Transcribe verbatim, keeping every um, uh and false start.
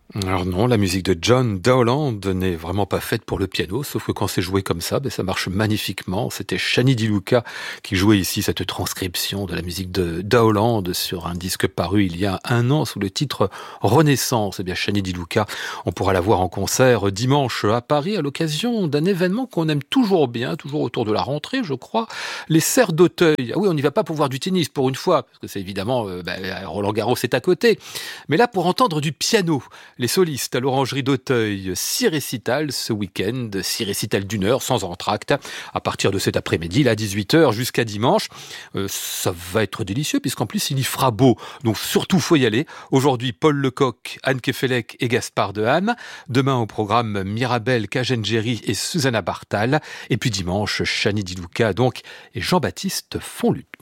Alors non, la musique de John Dowland n'est vraiment pas faite pour le piano, sauf que quand c'est joué comme ça, ben ça marche magnifiquement. C'était Shani Di Luca qui jouait ici cette transcription de la musique de Dowland sur un disque paru il y a un an sous le titre Renaissance. Eh bien, Shani Di Luca, on pourra la voir en concert dimanche à Paris à l'occasion d'un événement qu'on aime toujours bien, toujours autour de la rentrée, je crois, les Serres d'Auteuil. Ah oui, on n'y va pas pour voir du tennis pour une fois, parce que c'est évidemment euh, ben, Roland Garros est à côté, mais là pour entendre du piano. Les solistes à l'Orangerie d'Auteuil, six récitals ce week-end, six récitals d'une heure sans entracte, à partir de cet après-midi, là, à dix-huit heures jusqu'à dimanche. Euh, ça va être délicieux, puisqu'en plus, il y fera beau. Donc surtout, faut y aller. Aujourd'hui, Paul Lecoq, Anne Kefelec et Gaspard Dehaene. Demain, au programme, Mirabel Kagengeri et Susanna Bartal. Et puis dimanche, Shani Di Luca, donc, et Jean-Baptiste Fonluc.